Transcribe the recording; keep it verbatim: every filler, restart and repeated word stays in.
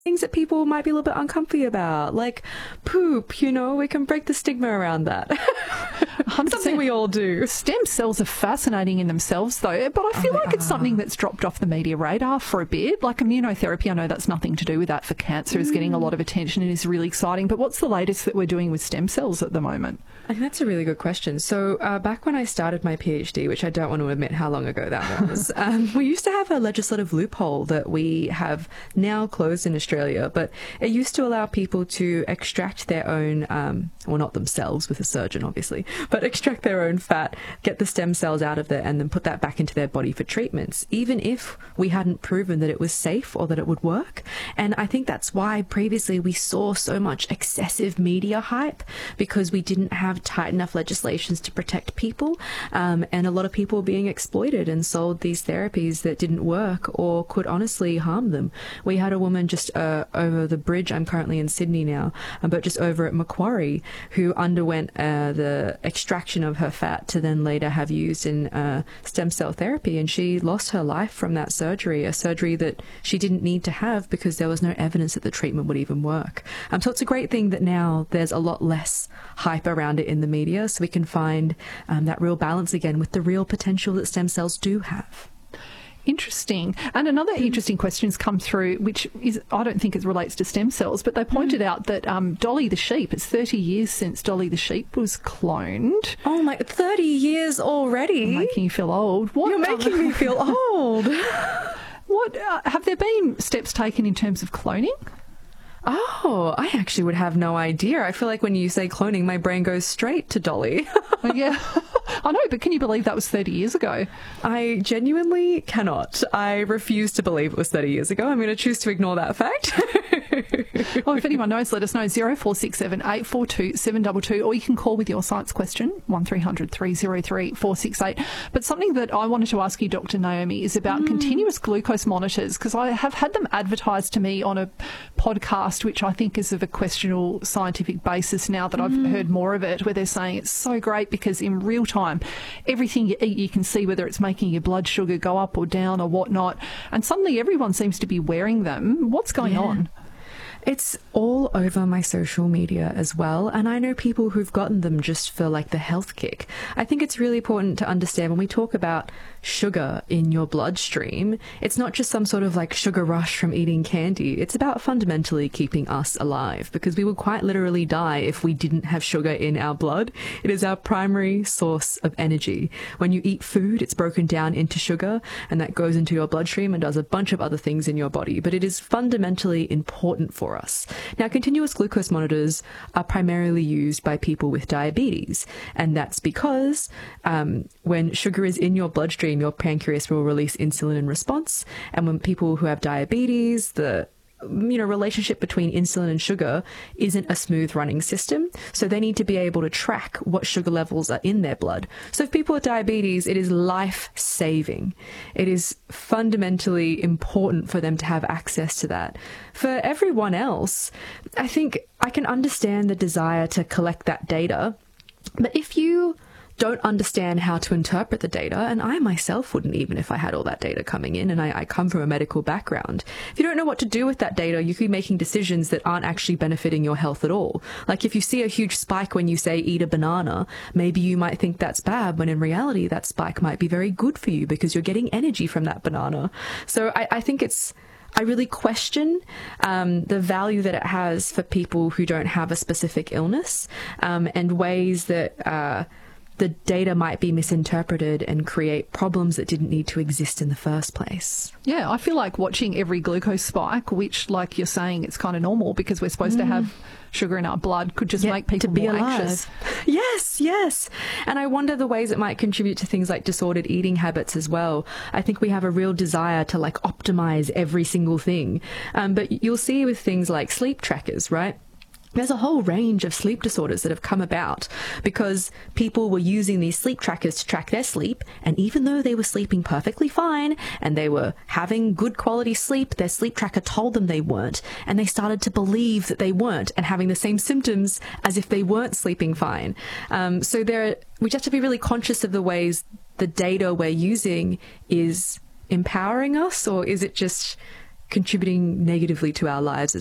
things that people might be a little bit uncomfy about, like poop, you know, we can break the stigma around that. Something we all do. Stem cells are fascinating in themselves, though, but I feel oh, like it's are. something that's dropped off the media radar for a bit. Like immunotherapy, I know that's nothing to do with that for cancer, mm. is getting a lot of attention and is really exciting. But what's the latest that we're doing with stem cells at the moment? I think that's a really good question. So uh, back when I started my PhD, which I don't want to admit how long ago that was, um, we used to have a legislative loophole that we have now closed in Australia, but it used to allow people to extract their own, um, well, not themselves with a surgeon, obviously, but extract their own fat, get the stem cells out of there, and then put that back into their body for treatments, even if we hadn't proven that it was safe or that it would work. And I think that's why previously we saw so much excessive media hype, because we didn't have tight enough legislations to protect people, um, and a lot of people were being exploited and sold these therapies that didn't work or could honestly harm them. We had a woman just uh, over the bridge, I'm currently in Sydney now, uh, but just over at Macquarie, who underwent uh, the extraction of her fat to then later have used in uh, stem cell therapy, and she lost her life from that surgery, a surgery that she didn't need to have because there was no evidence that the treatment would even work. Um, so it's a great thing that now there's a lot less hype around it in the media, so we can find um, that real balance again with the real potential that stem cells do have. Interesting. And another interesting question's come through, which is, I don't think it relates to stem cells, but they pointed mm. out that um, Dolly the sheep, it's thirty years since Dolly the sheep was cloned. Oh my, thirty years already? I'm making you feel old. What? You're making me feel old. What, uh, have there been steps taken in terms of cloning? Oh, I actually would have no idea. I feel like when you say cloning, my brain goes straight to Dolly. Yeah, I know, but can you believe that was thirty years ago? I genuinely cannot. I refuse to believe it was thirty years ago. I'm going to choose to ignore that fact. Well, if anyone knows, let us know. zero four six seven, eight four two, seven two two, or you can call with your science question, one three hundred, three oh three, four six eight. But something that I wanted to ask you, Doctor Naomi, is about mm. continuous glucose monitors, because I have had them advertised to me on a podcast, which I think is of a questionable scientific basis now that I've mm. heard more of it, where they're saying it's so great because in real time, everything you eat, you can see whether it's making your blood sugar go up or down or whatnot. And suddenly everyone seems to be wearing them. What's going yeah. on? It's all over my social media as well, and I know people who've gotten them just for like the health kick. I think it's really important to understand when we talk about sugar in your bloodstream, it's not just some sort of like sugar rush from eating candy. It's about fundamentally keeping us alive, because we would quite literally die if we didn't have sugar in our blood. It is our primary source of energy. When you eat food, it's broken down into sugar, and that goes into your bloodstream and does a bunch of other things in your body, but it is fundamentally important for us. Now, continuous glucose monitors are primarily used by people with diabetes, and that's because um, when sugar is in your bloodstream, your pancreas will release insulin in response, and when people who have diabetes, the you know, relationship between insulin and sugar isn't a smooth running system. So they need to be able to track what sugar levels are in their blood. So if people with diabetes, it is life saving. It is fundamentally important for them to have access to that. For everyone else, I think I can understand the desire to collect that data. But if you don't understand how to interpret the data, and I myself wouldn't even if I had all that data coming in, and I, I come from a medical background. If you don't know what to do with that data, you could be making decisions that aren't actually benefiting your health at all. Like if you see a huge spike when you say eat a banana, maybe you might think that's bad, when in reality that spike might be very good for you because you're getting energy from that banana. So I, I think it's I really question um, the value that it has for people who don't have a specific illness, um, and ways that uh, the data might be misinterpreted and create problems that didn't need to exist in the first place. Yeah, I feel like watching every glucose spike, which, like you're saying, it's kind of normal because we're supposed mm. to have sugar in our blood, could just yeah, make people to be more alive. anxious. Yes, yes. And I wonder the ways it might contribute to things like disordered eating habits as well. I think we have a real desire to like optimize every single thing. Um, but you'll see with things like sleep trackers, right? There's a whole range of sleep disorders that have come about because people were using these sleep trackers to track their sleep, and even though they were sleeping perfectly fine and they were having good quality sleep, their sleep tracker told them they weren't, and they started to believe that they weren't and having the same symptoms as if they weren't sleeping fine. Um, so there, we just have to be really conscious of the ways the data we're using is empowering us, or is it just contributing negatively to our lives as